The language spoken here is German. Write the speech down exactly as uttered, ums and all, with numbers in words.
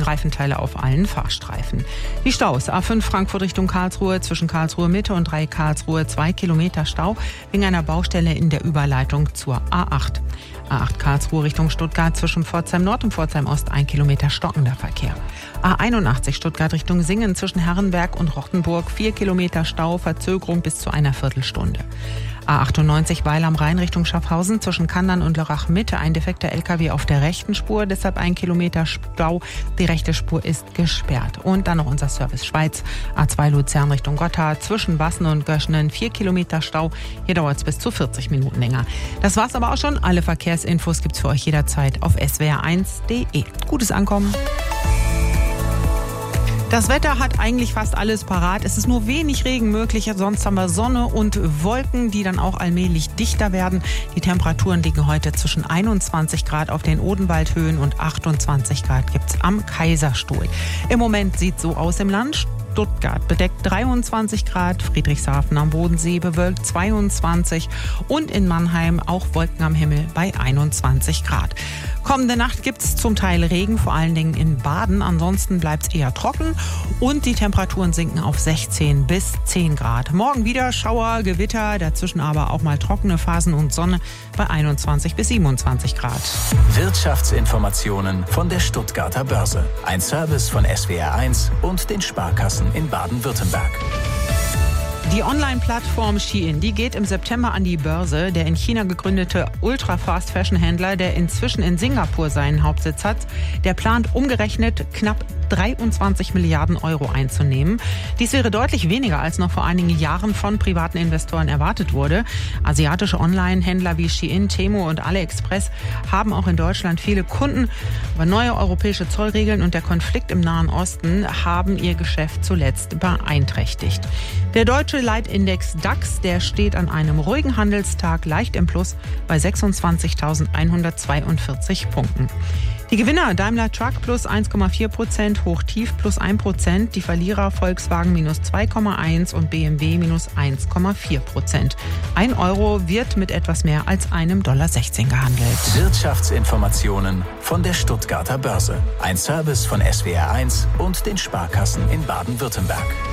liegen Reifenteile auf allen Fahrstreifen. Die Staus: A fünf Frankfurt Richtung Karlsruhe, zwischen Karlsruhe Mitte und drei Karlsruhe zwei Kilometer Stau wegen einer Baustelle in der Überleitung zur A acht. A acht Karlsruhe Richtung Stuttgart, zwischen Pforzheim Nord und Pforzheim Ost ein Kilometer stockender Verkehr. A einundachtzig Stuttgart Richtung Singen, zwischen Herrenberg und Rottenburg vier Kilometer Stau, Verzögerung bis zu einer Viertelstunde. A achtundneunzig Weil am Rhein Richtung Schaffhausen, zwischen Kandern und Lörrach Mitte ein defekter L K W auf der rechten Spur, deshalb ein Kilometer Stau. Die rechte Spur ist gesperrt. Und dann noch unser Service Schweiz. A zwei Luzern Richtung Gotthard, zwischen Bassen und Göschenen vier Kilometer Stau. Hier dauert es bis zu vierzig Minuten länger. Das war's aber auch schon. Alle Verkehrsinfos gibt's für euch jederzeit auf S W R eins punkt de. Gutes Ankommen. Das Wetter hat eigentlich fast alles parat. Es ist nur wenig Regen möglich. Sonst haben wir Sonne und Wolken, die dann auch allmählich dichter werden. Die Temperaturen liegen heute zwischen einundzwanzig Grad auf den Odenwaldhöhen und achtundzwanzig Grad gibt's am Kaiserstuhl. Im Moment sieht so aus im Land. Stuttgart bedeckt dreiundzwanzig Grad, Friedrichshafen am Bodensee bewölkt zweiundzwanzig und in Mannheim auch Wolken am Himmel bei einundzwanzig Grad. Kommende Nacht gibt es zum Teil Regen, vor allen Dingen in Baden. Ansonsten bleibt es eher trocken und die Temperaturen sinken auf sechzehn bis zehn Grad. Morgen wieder Schauer, Gewitter, dazwischen aber auch mal trockene Phasen und Sonne bei einundzwanzig bis siebenundzwanzig Grad. Wirtschaftsinformationen von der Stuttgarter Börse. Ein Service von S W R eins und den Sparkassen in Baden-Württemberg. Die Online-Plattform Shein, die geht im September an die Börse. Der in China gegründete Ultra-Fast-Fashion-Händler, der inzwischen in Singapur seinen Hauptsitz hat, der plant umgerechnet knapp dreiundzwanzig Milliarden Euro einzunehmen. Dies wäre deutlich weniger, als noch vor einigen Jahren von privaten Investoren erwartet wurde. Asiatische Online-Händler wie Shein, Temu und AliExpress haben auch in Deutschland viele Kunden. Aber neue europäische Zollregeln und der Konflikt im Nahen Osten haben ihr Geschäft zuletzt beeinträchtigt. Der deutsche Leitindex DAX, der steht an einem ruhigen Handelstag leicht im Plus bei sechsundzwanzigtausendeinhundertzweiundvierzig Punkten. Die Gewinner: Daimler Truck plus eins Komma vier Prozent, Hochtief plus ein Prozent. Die Verlierer: Volkswagen minus zwei Komma eins und B M W minus eins Komma vier Prozent. Ein Euro wird mit etwas mehr als einem Dollar sechzehn gehandelt. Wirtschaftsinformationen von der Stuttgarter Börse. Ein Service von S W R eins und den Sparkassen in Baden-Württemberg.